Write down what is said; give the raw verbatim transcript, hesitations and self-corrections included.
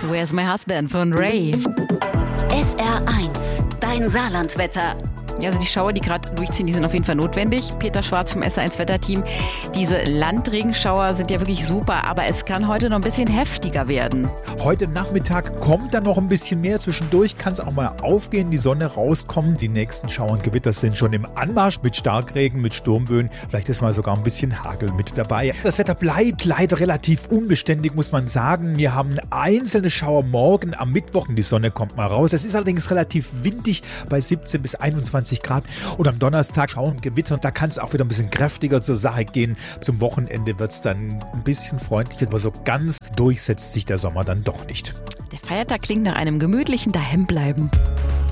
Where's My Husband von Ray. S R eins, dein Saarlandwetter. Ja, also die Schauer, die gerade durchziehen, die sind auf jeden Fall notwendig. Peter Schwarz vom S R eins Wetterteam. Diese Landregenschauer sind ja wirklich super, aber es kann heute noch ein bisschen heftiger werden. Heute Nachmittag kommt dann noch ein bisschen mehr. Zwischendurch kann es auch mal aufgehen, die Sonne rauskommen. Die nächsten Schauer und Gewitter sind schon im Anmarsch mit Starkregen, mit Sturmböen. Vielleicht ist mal sogar ein bisschen Hagel mit dabei. Das Wetter bleibt leider relativ unbeständig, muss man sagen. Wir haben einzelne Schauer morgen am Mittwoch und die Sonne kommt mal raus. Es ist allerdings relativ windig bei siebzehn bis einundzwanzig Grad. Und am Donnerstag Schauer und Gewitter. Da kann es auch wieder ein bisschen kräftiger zur Sache gehen. Zum Wochenende wird es dann ein bisschen freundlicher, aber so ganz durchsetzt sich der Sommer dann doch nicht. Der Feiertag klingt nach einem gemütlichen Daheimbleiben.